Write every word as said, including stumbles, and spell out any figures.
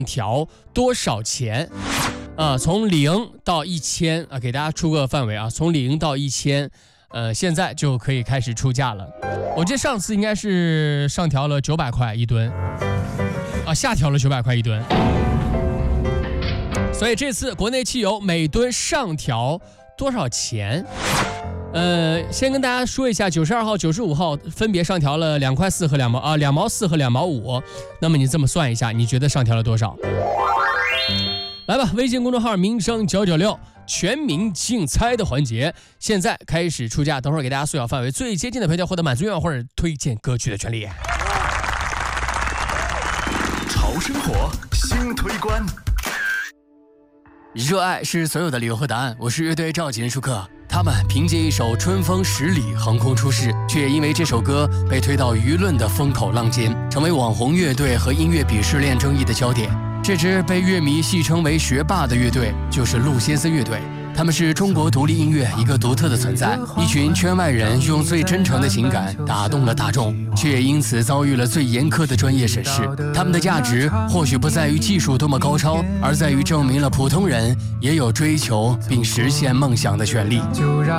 条多少钱？啊，从零到一千啊，给大家出个范围啊，从零到一千，呃，现在就可以开始出价了。我记得上次应该是上调了九百块一吨，啊，下调了九百块一吨。所以这次国内汽油每吨上调多少钱？呃，先跟大家说一下，九十二号、九十五号分别上调了两块四和两毛啊，两毛四和两毛五。那么你这么算一下，你觉得上调了多少？来吧，微信公众号民生九九六全民竞猜的环节，现在开始出价。等会儿给大家缩小范围，最接近的朋友获得满足愿望或者推荐歌曲的权利。 潮生活新推关， 热爱是所有的理由和答案。我是乐队召集人舒克。他们凭借一首《春风十里》横空出世，却也因为这首歌被推到舆论的风口浪尖，成为网红乐队和音乐鄙视链争议的焦点。这支被乐迷戏称为学霸的乐队就是陆先生乐队。他们是中国独立音乐一个独特的存在，一群圈外人用最真诚的情感打动了大众，却也因此遭遇了最严苛的专业审视。他们的价值或许不在于技术多么高超，而在于证明了普通人也有追求并实现梦想的权利。